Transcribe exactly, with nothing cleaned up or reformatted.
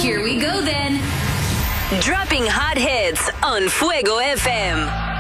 Here we go then. Dropping hot hits on Fuego F M.